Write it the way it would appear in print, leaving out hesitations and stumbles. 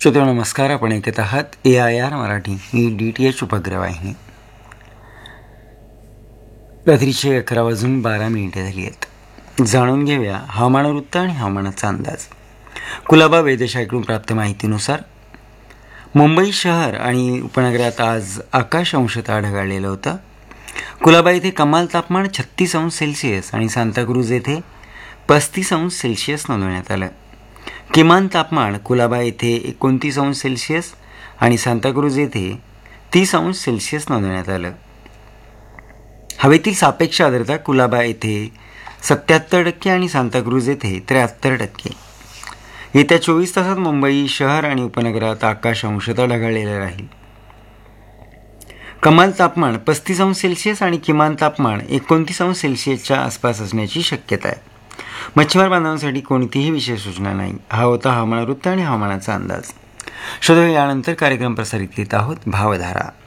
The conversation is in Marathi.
श्रोते नमस्कार. आपण ऐकत आहात AIR मराठी ही DTH उपग्रह वाहिनी. रात्रीचे 11:12 झाली आहेत. जाणून घेऊया हवामान वृत्त आणि हवामानाचा अंदाज. कुलाबा वेधशाळेकडून प्राप्त माहितीनुसार मुंबई शहर आणि उपनगरात आज आकाश अंशतः ढगाळलेलं होतं. कुलाबा येथे कमाल तापमान 36°C आणि सांताक्रूज येथे 35°C नोंदवण्यात आलं. किमान तापमान कुलाबा येथे 29°C आणि सांताक्रूज येथे 30°C नोंदवण्यात आलं. हवेतील सापेक्ष आर्द्रता कुलाबा येथे 77% आणि सांताक्रूज येथे 73%. येत्या 24 तासात मुंबई शहर आणि उपनगरात आकाश अंशतः ढगाळलेलं राहील. कमाल तापमान 35°C आणि किमान तापमान 29°C आसपास असण्याची शक्यता आहे. मच्छीमार बांधवांसाठी कोणतीही विशेष सूचना नाही. हा होता हवामान वृत्त आणि हवामानाचा अंदाज. यानंतर कार्यक्रम प्रसारित करीत आहोत भावधारा.